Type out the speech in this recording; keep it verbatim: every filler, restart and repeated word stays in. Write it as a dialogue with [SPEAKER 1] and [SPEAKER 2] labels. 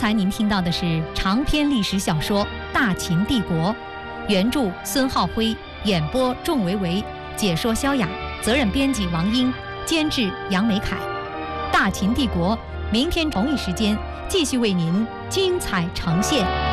[SPEAKER 1] 才您听到的是长篇历史小说《大秦帝国》，原著孙浩辉，演播仲维维，解说萧雅，责任编辑王英，监制杨梅凯。《大秦帝国》明天同一时间继续为您精彩呈现。